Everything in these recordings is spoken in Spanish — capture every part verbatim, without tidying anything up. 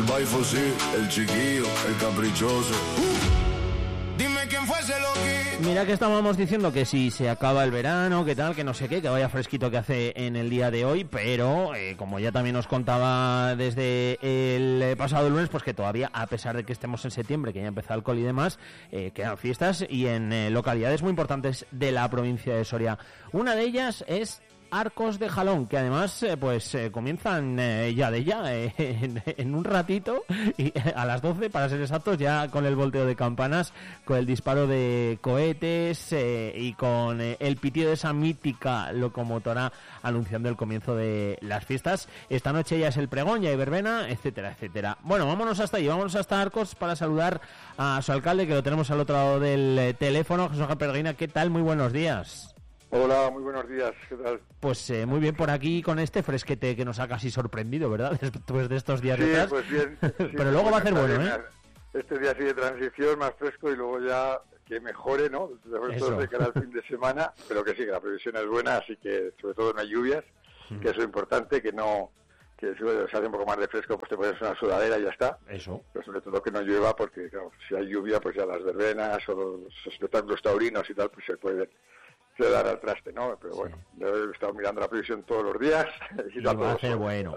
El baifo sí, el chiquillo, el caprichoso. Dime quién fue ese loquito. Mira que estábamos diciendo que si se acaba el verano, que tal, que no sé qué, que vaya fresquito que hace en el día de hoy, pero eh, como ya también os contaba desde el pasado lunes, pues que todavía, a pesar de que estemos en septiembre, que ya empezó el col y demás, eh, quedan fiestas y en eh, localidades muy importantes de la provincia de Soria. Una de ellas es Arcos de Jalón, que además eh, pues eh, comienzan eh, ya de ya, eh, en, en un ratito, y eh, a las doce para ser exactos, ya con el volteo de campanas, con el disparo de cohetes eh, y con eh, el pitido de esa mítica locomotora anunciando el comienzo de las fiestas. Esta noche ya es el pregón, ya hay verbena, etcétera, etcétera. Bueno, vámonos hasta allí, vámonos hasta Arcos para saludar a su alcalde, que lo tenemos al otro lado del eh, teléfono, Jesús Ángel Peregrina. ¿Qué tal? Muy buenos días. Hola, muy buenos días, ¿qué tal? Pues eh, muy bien por aquí con este fresquete que nos ha casi sorprendido, ¿verdad? Después de estos días sí, detrás. Pues bien, sí, pero luego va a hacer bueno, ¿eh? Este día así de transición, más fresco, y luego ya que mejore, ¿no? Sobre todo de cara al fin de semana, pero que sí, que la previsión es buena, así que sobre todo no hay lluvias, mm. que eso es importante, que no... que si se hace un poco más de fresco, pues te pones una sudadera y ya está. Eso. Pero sobre todo que no llueva, porque claro, si hay lluvia, pues ya las verbenas o los espectáculos taurinos y tal, pues se pueden... se dar al traste, ¿no? Pero bueno, sí. Yo he estado mirando la previsión todos los días. Y, y va a ser bueno.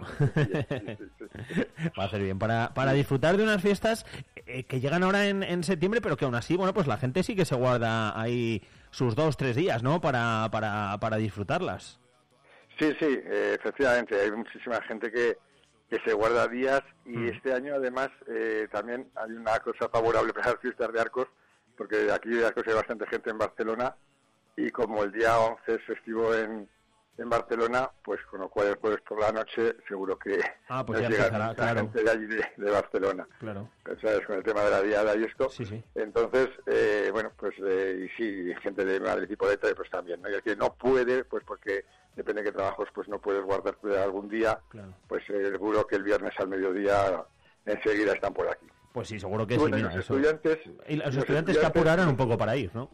Va a ser bien. Para, para disfrutar de unas fiestas eh, que llegan ahora en, en septiembre, pero que aún así, bueno, pues la gente sí que se guarda ahí sus dos, tres días, ¿no? Para, para, para disfrutarlas. Sí, sí, eh, efectivamente. Hay muchísima gente que, que se guarda días y mm. este año, además, eh, también hay una cosa favorable para las fiestas de Arcos, porque aquí de Arcos hay bastante gente en Barcelona. Y como el día once es festivo en, en Barcelona, pues con lo cual el jueves por la noche seguro que ah, pues nos ya llega empezará, mucha claro. gente de allí de, de Barcelona. Claro. ¿Sabes? Con el tema de la diada y esto. Sí, sí. Entonces, eh, bueno, pues y sí, gente de Madrid y Poleta, pues también, ¿no? Y el que no puede, pues porque depende de qué trabajos, pues no puedes guardarte algún día, claro. Pues eh, seguro que el viernes al mediodía enseguida están por aquí. Pues sí, seguro que bueno, sí. Mira, Los eso. estudiantes... Y los, los estudiantes que apuraran un poco para ir, ¿no?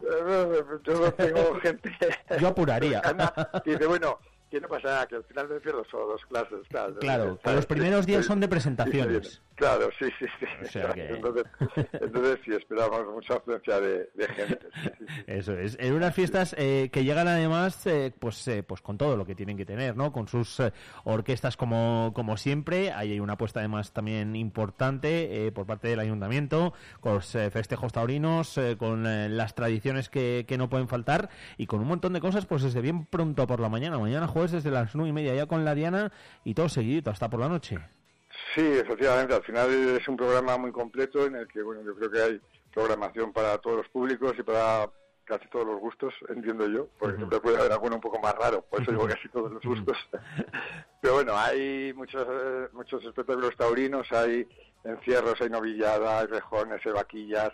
Yo no tengo gente... Yo apuraría. Y dice, bueno, que no pasa nada, que al final me pierdo solo dos clases. Claro, claro que los primeros días son de presentaciones. Claro, sí, sí, sí. O sea que... entonces, entonces sí, esperamos mucha afluencia de, de gente. Sí, sí, sí. Eso es. En unas fiestas eh, que llegan además eh, pues eh, pues con todo lo que tienen que tener, ¿no? Con sus eh, orquestas como, como siempre. Ahí hay una apuesta además también importante eh, por parte del ayuntamiento, con los eh, festejos taurinos, eh, con eh, las tradiciones que, que no pueden faltar y con un montón de cosas pues desde bien pronto por la mañana. Mañana jueves desde las nueve y media ya con la Diana y todo seguido hasta por la noche. Sí, efectivamente, al final es un programa muy completo en el que, bueno, yo creo que hay programación para todos los públicos y para casi todos los gustos, entiendo yo, porque uh-huh. siempre puede haber alguno un poco más raro, por eso digo casi todos los gustos. Pero bueno, hay muchos eh, muchos espectáculos taurinos, hay encierros, hay novillada, hay rejones, hay vaquillas,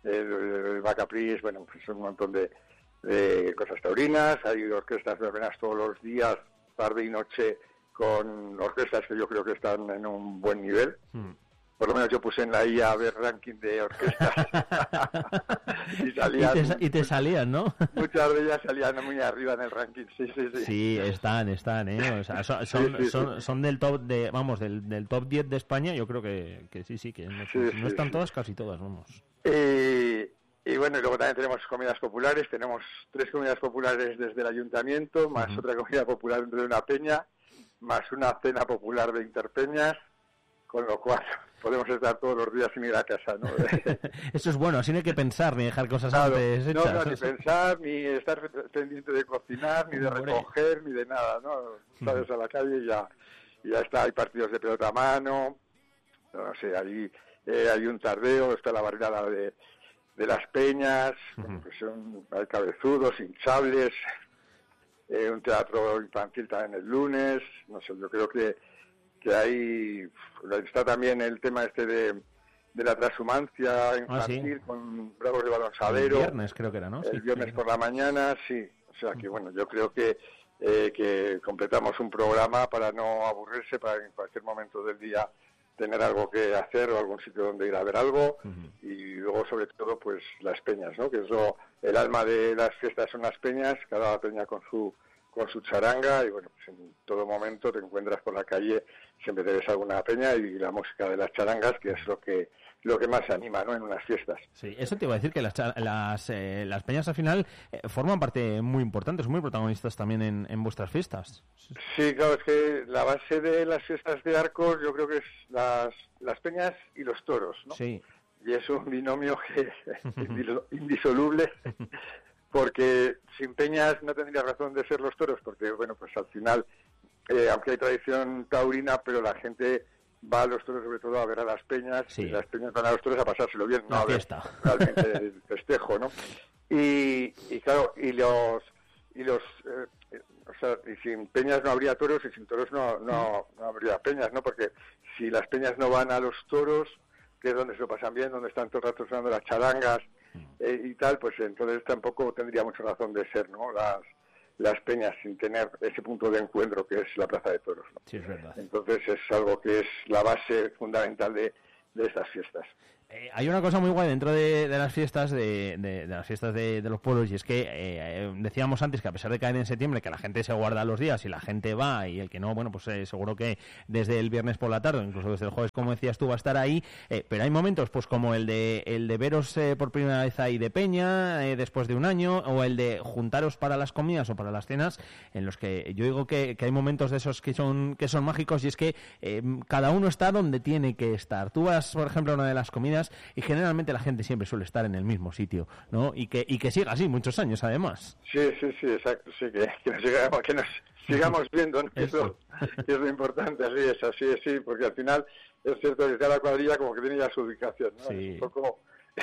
eh, vacaprís, bueno, pues un montón de, de cosas taurinas, hay orquestas verbenas todos los días, tarde y noche, con orquestas que yo creo que están en un buen nivel. Hmm. Por lo menos yo puse en la I A a ver ranking de orquestas. y, salían, y, te, y te salían, ¿no? Muchas de ellas salían muy arriba en el ranking, sí, sí, sí. Sí, están, están, ¿eh? O sea, son, son, sí, sí, son, sí. son del top de, vamos, del, del top diez de España, yo creo que, que sí, sí, que no, sí, no sí, están sí. todas, casi todas, vamos. Y, y bueno, y luego también tenemos comidas populares, tenemos tres comidas populares desde el ayuntamiento, más uh-huh. otra comida popular dentro de una peña, más una cena popular de Interpeñas, con lo cual podemos estar todos los días sin ir a casa, ¿no? Eso es bueno, así no hay que pensar ni dejar cosas claro, antes hechas. No, no, ni pensar, ni estar pendiente de cocinar, ni de recoger, ni de nada, ¿no? Sales a la calle y ya, y ya está, hay partidos de pelota a mano, no sé, ahí eh, hay un tardeo, está la barriada de, de las peñas, uh-huh. pues son, hay cabezudos, hinchables, eh, un teatro infantil también el lunes, no sé, yo creo que que hay, está también el tema este de, de la transhumancia infantil, ah, ¿sí? Con Bravos de Balonsadero. El viernes creo que era, ¿no? El sí, viernes sí. por la mañana, sí. O sea que, bueno, yo creo que, eh, que completamos un programa para no aburrirse, para en cualquier momento del día tener algo que hacer o algún sitio donde ir a ver algo. Uh-huh. Y luego, sobre todo, pues las peñas, ¿no? Que es lo, el alma de las fiestas son las peñas, cada peña con su con su charanga y bueno, pues en todo momento te encuentras por la calle, siempre te ves alguna peña y la música de las charangas, que es lo que lo que más anima, ¿no?, en unas fiestas. Sí, eso te iba a decir, que las las, eh, las peñas al final eh, forman parte muy importante, son muy protagonistas también en, en vuestras fiestas. Sí, claro, es que la base de las fiestas de Arcos yo creo que es las, las peñas y los toros, ¿no? Sí. Y es un binomio que indisoluble, porque sin peñas no tendría razón de ser los toros, porque, bueno, pues al final, eh, aunque hay tradición taurina, pero la gente va a los toros sobre todo a ver a las peñas, sí. y las peñas van a los toros a pasárselo bien, no la a ver fiesta. realmente el festejo, ¿no? Y, y claro, y los... y los eh, o sea, y sin peñas no habría toros, y sin toros no, no, no habría peñas, ¿no? Porque si las peñas no van a los toros, que es donde se lo pasan bien, donde están todo el rato sonando las charangas eh, y tal, pues entonces tampoco tendría mucha razón de ser, ¿no?, las las peñas, sin tener ese punto de encuentro que es la Plaza de Toros, ¿no? Sí, es verdad. Entonces es algo que es la base fundamental de, de estas fiestas. Eh, hay una cosa muy guay dentro de, de las fiestas de, de, de las fiestas de, de los pueblos, y es que eh, decíamos antes que a pesar de caer en septiembre, que la gente se guarda los días y la gente va, y el que no, bueno, pues eh, seguro que desde el viernes por la tarde, incluso desde el jueves, como decías tú, va a estar ahí, eh, pero hay momentos pues como el de el de veros eh, por primera vez ahí de peña eh, después de un año, o el de juntaros para las comidas o para las cenas, en los que yo digo que, que hay momentos de esos que son que son mágicos, y es que eh, cada uno está donde tiene que estar. Tú vas, por ejemplo, a una de las comidas y generalmente la gente siempre suele estar en el mismo sitio, ¿no? Y que y que siga así muchos años, además. Sí, sí, sí, exacto, sí, que, que, nos, sigamos, que nos sigamos viendo, ¿no? Que es, lo, que es lo importante, así es, así es, sí, porque al final es cierto que cada cuadrilla como que tiene ya su ubicación, ¿no? Sí. Es un poco,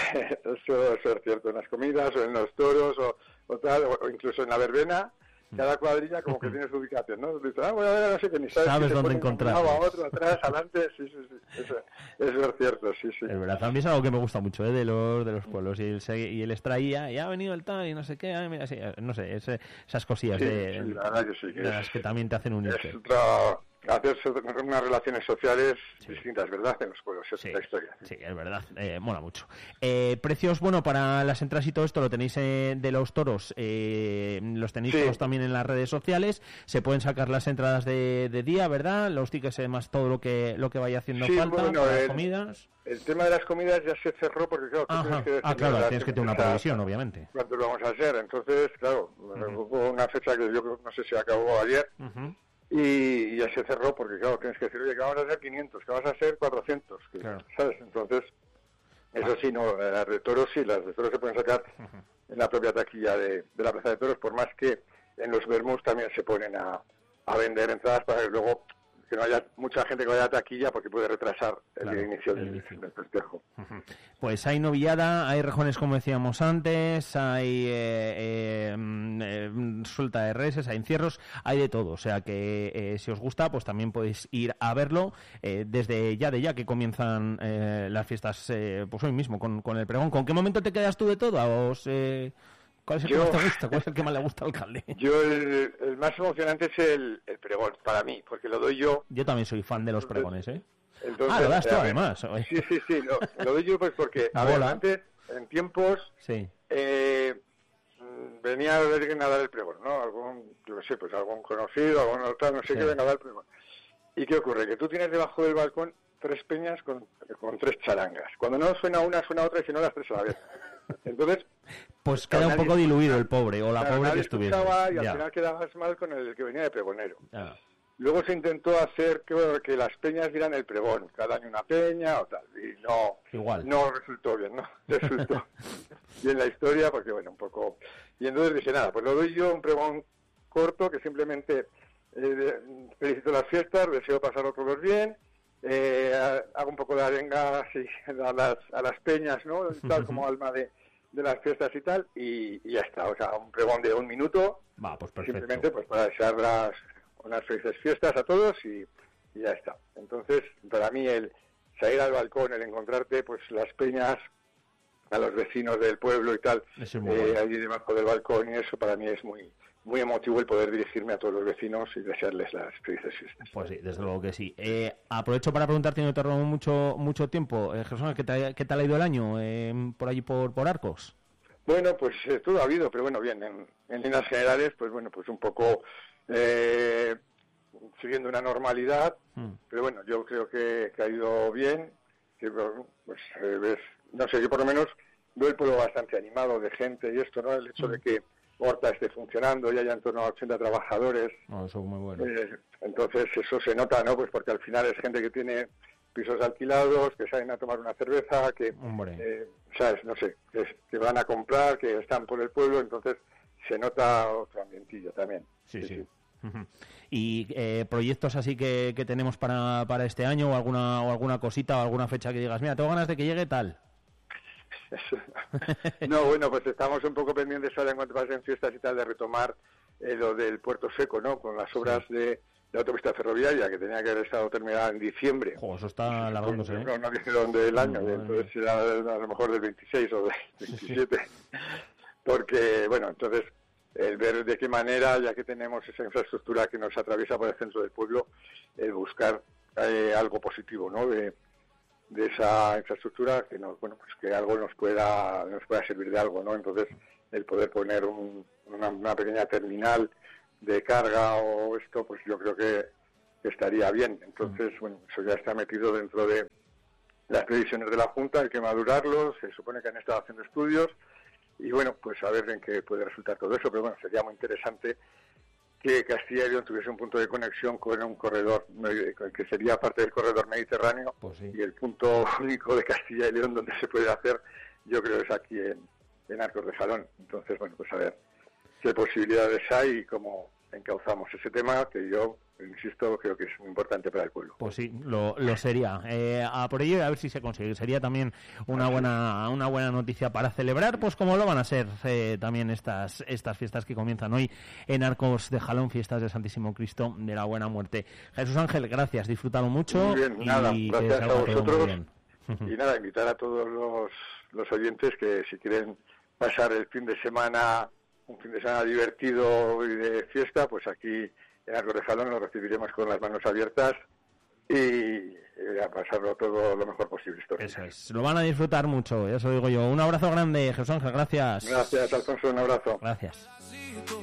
eso, eso es cierto, en las comidas o en los toros o, o tal, o, o incluso en la verbena, cada cuadrilla como que tiene su ubicación, ¿no? Dices, ah, voy a ver, no sé, que ni sabes, sabes si dónde encontrar. A otro, atrás, adelante, sí, sí, sí, eso, eso es cierto, sí, sí. Es verdad, también es algo que me gusta mucho, ¿eh? de los de los pueblos, y él, se, y él extraía, y ha venido el tal, y no sé qué, ay, mira, sí, no sé, es, esas cosillas sí, de, sí, la verdad que sí, que de es, las que también te hacen unirte. Es otra... hacerse unas relaciones sociales sí. distintas, ¿verdad?, en los pueblos, es sí, la historia. Sí, es verdad, eh, mola mucho. Eh, precios, bueno, para las entradas y todo esto lo tenéis eh, de los toros, eh, los tenéis sí. todos también en las redes sociales, se pueden sacar las entradas de, de día, ¿verdad?, los tickets, además todo lo que lo que vaya haciendo sí, falta, bueno, para el, las comidas. El tema de las comidas ya se cerró porque, claro, tú tienes que ah, claro, tienes que tener una previsión, obviamente. ¿Cuánto lo vamos a hacer? Entonces, claro, uh-huh. hubo una fecha que yo no sé si acabó ayer, uh-huh. Y ya se cerró porque, claro, tienes que decir, oye, que vamos a hacer quinientos, que vamos a hacer cuatrocientos, que, claro. ¿sabes? Entonces, eso sí, no, las de toros sí, las de toros se pueden sacar uh-huh. en la propia taquilla de, de la Plaza de Toros, por más que en los vermús también se ponen a, a vender entradas para que luego que no haya mucha gente que vaya a taquilla porque puede retrasar el claro, inicio el del, inicio. del festejo. Uh-huh. Pues hay novillada, hay rejones como decíamos antes, hay eh, eh, eh, suelta de reses, hay encierros, hay de todo. O sea que eh, si os gusta, pues también podéis ir a verlo eh, desde ya de ya que comienzan eh, las fiestas, eh, pues hoy mismo con, con el pregón. ¿Con qué momento te quedas tú de todos? Eh, ¿Cuál es el yo, que más te gusta? ¿Cuál es el que más le gusta al alcalde? Yo, el, el más emocionante es el, el pregón, para mí, porque lo doy yo. Yo también soy fan de los pregones, ¿eh? Entonces, ah, lo das tú, eh, además. Sí, sí, sí, lo, lo doy yo pues porque, a ver, antes, en tiempos, sí. eh, venía a ver a dar el pregón, ¿no? Algún, yo no sé, pues algún conocido, algún otro, no sé sí. qué, venga a dar el pregón. ¿Y qué ocurre? Que tú tienes debajo del balcón tres peñas con, con tres charangas. Cuando no suena una, suena otra, y si no, las tres a la vez. Entonces... Pues queda un poco diluido el pobre, o la claro, pobre que estuviese. Y ya. al final quedabas mal con el que venía de pregonero. Ya. Luego se intentó hacer que, bueno, que las peñas dieran el pregón, cada año una peña o tal, y no, Igual. no resultó bien, no resultó bien la historia, porque bueno, un poco... Y entonces dije, nada, pues lo doy yo, un pregón corto, que simplemente eh, felicito las fiestas, deseo pasarlo todos bien, eh, hago un poco de arenga así, a, las, a las peñas, ¿no? Tal como alma de... de las fiestas y tal, y, y ya está, o sea, un pregón de un minuto, Va, pues perfecto. Simplemente pues para desear las, unas felices fiestas a todos y, y ya está. Entonces, para mí el salir al balcón, el encontrarte pues las peñas, a los vecinos del pueblo y tal, eh, bueno. allí debajo del balcón, y eso para mí es muy muy emotivo el poder dirigirme a todos los vecinos y desearles las felices fiestas. Pues sí, desde luego que sí. Eh, aprovecho para preguntarte, no te robo mucho mucho tiempo, eh, Jesús, ¿qué tal, qué tal ha ido el año eh, por allí por, por Arcos? Bueno, pues eh, todo ha habido, pero bueno, bien, en, en líneas generales, pues bueno, pues un poco eh, siguiendo una normalidad, mm. pero bueno, yo creo que, que ha ido bien, que pues eh, ves, no sé, yo por lo menos veo el pueblo bastante animado de gente y esto, ¿no? El hecho mm. de que Horta esté funcionando, ya hay en torno a ochenta trabajadores. Oh, eso es muy bueno. Eh, entonces eso se nota, ¿no? Pues porque al final es gente que tiene pisos alquilados, que salen a tomar una cerveza, que, eh, ¿sabes? No sé, que, que van a comprar, que están por el pueblo, entonces se nota otro ambientillo también. Sí, sí. sí. sí. Uh-huh. ¿Y eh, proyectos así que, que tenemos para, para este año o alguna, o alguna cosita o alguna fecha que digas, mira, tengo ganas de que llegue tal? No, bueno, pues estamos un poco pendientes ahora en cuanto pasen fiestas y tal de retomar eh, lo del Puerto Seco, ¿no? Con las obras sí. de la autopista ferroviaria que tenía que haber estado terminada en diciembre. Jo, eso está alargándose, ¿eh? No, no dijeron del año, no, entonces no. será a lo mejor del veintiséis o del veintisiete. Sí. Porque, bueno, entonces el ver de qué manera, ya que tenemos esa infraestructura que nos atraviesa por el centro del pueblo, el buscar eh, algo positivo, ¿no? De, de esa infraestructura que nos, bueno, pues que algo nos pueda nos pueda servir de algo, ¿no? Entonces el poder poner un, una, una pequeña terminal de carga o esto, pues yo creo que, que estaría bien. Entonces, bueno, eso ya está metido dentro de las previsiones de la Junta, hay que madurarlo, se supone que han estado haciendo estudios y bueno, pues a ver en qué puede resultar todo eso, pero bueno, sería muy interesante que Castilla y León tuviese un punto de conexión con un corredor que sería parte del corredor mediterráneo, pues sí. Y el punto único de Castilla y León donde se puede hacer, yo creo es aquí en, en Arcos de Jalón. Entonces, bueno, pues a ver qué posibilidades hay y cómo encauzamos ese tema que yo, insisto, creo que es muy importante para el pueblo. Pues sí, lo, lo sería. Eh, a por ello, a ver si se consigue. Sería también una buena una buena noticia para celebrar, pues como lo van a ser eh, también estas estas fiestas que comienzan hoy en Arcos de Jalón, fiestas del Santísimo Cristo de la Buena Muerte. Jesús Ángel, gracias, disfrútalo mucho. Muy bien, y nada, gracias a vosotros. Y nada, invitar a todos los, los oyentes que si quieren pasar el fin de semana, un fin de semana divertido y de fiesta, pues aquí en Arcos de Jalón lo recibiremos con las manos abiertas y eh, a pasarlo todo lo mejor posible. Eso es, lo van a disfrutar mucho, eso digo yo. Un abrazo grande, Jesús Ángel, gracias. Gracias, Alfonso, un abrazo. Gracias.